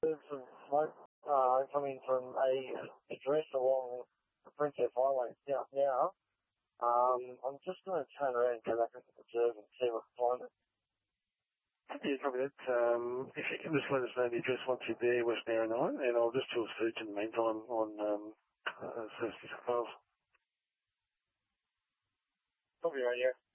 There's some smoke coming from a address along the Princess Highway south now. I'm just going to turn around and go back and observe and see what's behind it. Yeah, copy that. If you can just let us know the address once you're there, West Narra 9, and I'll just do a search in the meantime on South New South Wales. Copy radio.